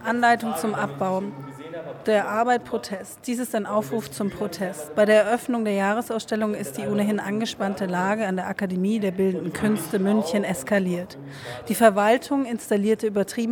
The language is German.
Anleitung zum Abbau der Arbeit Protest. Dies ist ein Aufruf zum Protest. Bei der Eröffnung der Jahresausstellung ist die ohnehin angespannte Lage an der Akademie der Bildenden Künste München eskaliert. Die Verwaltung installierte übertrieben